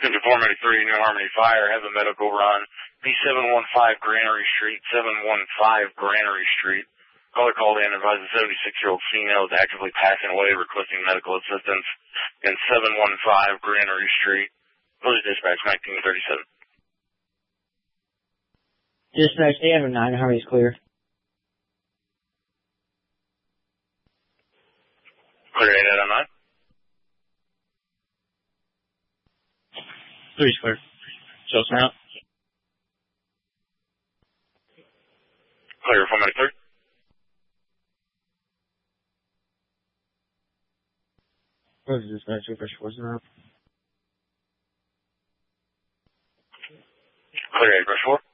5493, New Harmony Fire, have a medical run. B715 Granary Street, 715 Granary Street. Caller called in and advised a 76-year-old female is actively passing away, requesting medical assistance in 715 Granary Street. Police dispatch 1937. Dispatch 809, Harmony's clear. Clear 809. 3's clear. Show surround. Clear 493. Where's dispatch? Refresh 40. Clear 8 brush 4.